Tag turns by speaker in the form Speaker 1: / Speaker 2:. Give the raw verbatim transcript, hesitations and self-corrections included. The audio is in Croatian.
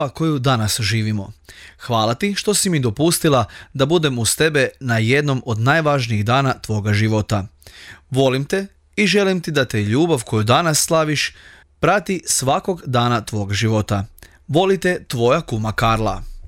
Speaker 1: koju danas živimo. Hvala ti što si mi dopustila da budem uz tebe na jednom od najvažnijih dana tvoga života. Volim te i želim ti da te ljubav koju danas slaviš prati svakog dana tvog života. Volite, tvoja kuma Karla.